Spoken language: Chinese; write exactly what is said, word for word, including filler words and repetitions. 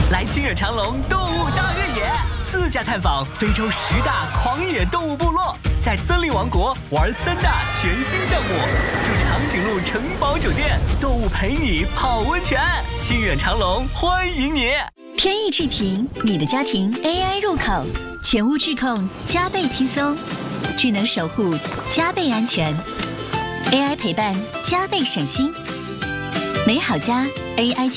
来清远长隆动物大越野，自驾探访非洲十大狂野动物部落，在森林王国玩三大全新项目，住长颈鹿城堡酒店，动物陪你泡温泉。清远长隆欢迎你！ 天意智评，你的家庭 A I 入口，全屋智控，加倍轻松，智能守护，加倍安全 ，A I 陪伴，加倍省心，美好家 A I。